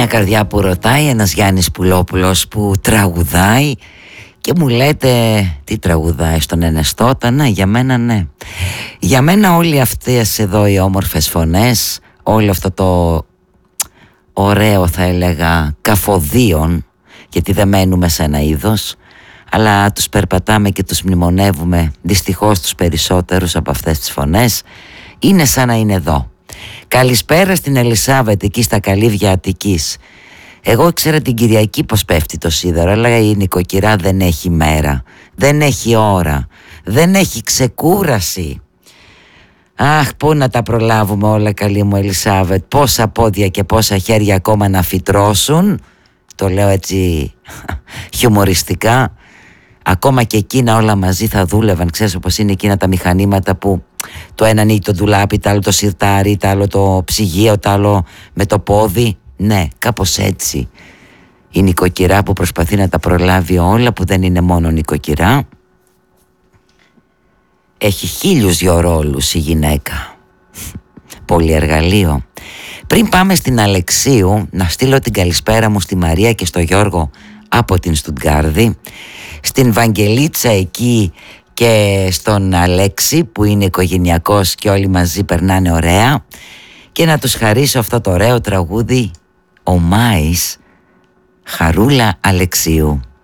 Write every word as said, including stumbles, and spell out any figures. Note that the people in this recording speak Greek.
Μια καρδιά που ρωτάει, ένας Γιάννης Πουλόπουλος που τραγουδάει και μου λέτε τι τραγουδάει στον Ενεστώτα. Ναι, για μένα ναι. Για μένα όλοι αυτές εδώ οι όμορφες φωνές, όλο αυτό το ωραίο θα έλεγα καφοδίων, γιατί δεν μένουμε σε ένα είδος, αλλά τους περπατάμε και τους μνημονεύουμε δυστυχώς τους περισσότερους από αυτές τις φωνές, είναι σαν να είναι εδώ. Καλησπέρα στην Ελισάβετ εκεί στα καλύβια Αττικής. Εγώ ήξερα την Κυριακή πως πέφτει το σίδερο, αλλά η νοικοκυρά δεν έχει μέρα, δεν έχει ώρα, δεν έχει ξεκούραση. Αχ, πού να τα προλάβουμε όλα, καλή μου Ελισάβετ, πόσα πόδια και πόσα χέρια ακόμα να φυτρώσουν. Το λέω έτσι χιουμοριστικά. Ακόμα και εκείνα όλα μαζί θα δούλευαν. Ξέρεις όπως είναι εκείνα τα μηχανήματα που το ένα ανοίγει το ντουλάπι, το άλλο το σιρτάρι, το άλλο το ψυγείο, το άλλο με το πόδι. Ναι, κάπως έτσι. Η νοικοκυρά που προσπαθεί να τα προλάβει όλα, που δεν είναι μόνο νοικοκυρά. Έχει χίλιους δυο ρόλους η γυναίκα. Πολυεργαλείο. Πριν πάμε στην Αλεξίου, να στείλω την καλησπέρα μου στη Μαρία και στο Γιώργο από την Στουτγκάρδη, στην Βαγγελίτσα εκεί και στον Αλέξη που είναι οικογενειακός και όλοι μαζί περνάνε ωραία, και να τους χαρίσω αυτό το ωραίο τραγούδι «Ο Μάης», Χαρούλα Αλεξίου.